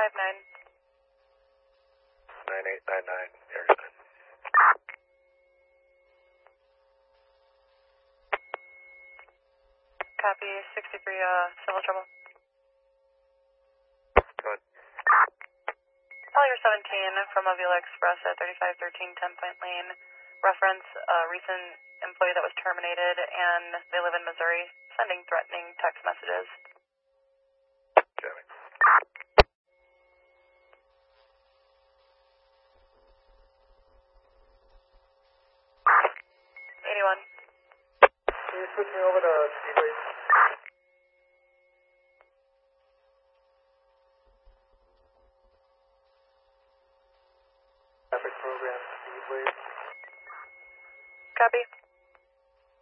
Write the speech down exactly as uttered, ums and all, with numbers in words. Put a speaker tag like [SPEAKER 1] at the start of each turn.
[SPEAKER 1] five nine.
[SPEAKER 2] nine eight nine nine, Harrison.
[SPEAKER 1] Copy, sixty-three, uh, civil trouble.
[SPEAKER 2] Good.
[SPEAKER 1] Collier seventeen from Avila Express at thirty-five thirteen ten Point Lane. Reference a recent employee that was terminated and they live in Missouri, sending threatening text messages.
[SPEAKER 2] Jamming.
[SPEAKER 1] eighty-one.
[SPEAKER 3] Can you switch me over to Speedway?